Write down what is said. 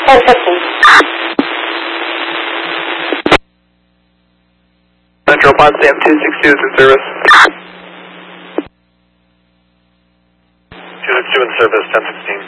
10:15. Central Pod Sam 262 is in service. 262 in service, 10:16.